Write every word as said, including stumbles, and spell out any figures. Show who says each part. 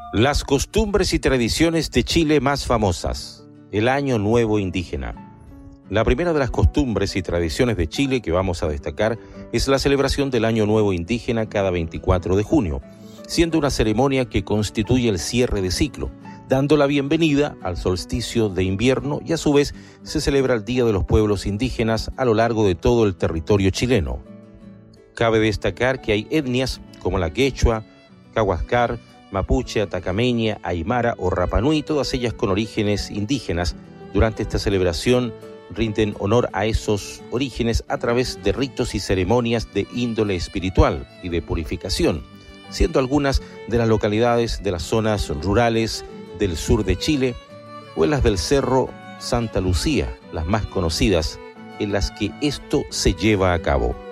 Speaker 1: Las costumbres y tradiciones de Chile más famosas. El Año Nuevo Indígena. La primera de las costumbres y tradiciones de Chile que vamos a destacar es la celebración del Año Nuevo Indígena cada veinticuatro de junio, siendo una ceremonia que constituye el cierre de ciclo, dando la bienvenida al solsticio de invierno, y a su vez se celebra el Día de los Pueblos Indígenas a lo largo de todo el territorio chileno. Cabe destacar que hay etnias como la quechua, cahuascar, mapuche, atacameña, aymara o rapanui, todas ellas con orígenes indígenas. Durante esta celebración rinden honor a esos orígenes a través de ritos y ceremonias de índole espiritual y de purificación, siendo algunas de las localidades de las zonas rurales del sur de Chile o en las del Cerro Santa Lucía, las más conocidas, en las que esto se lleva a cabo.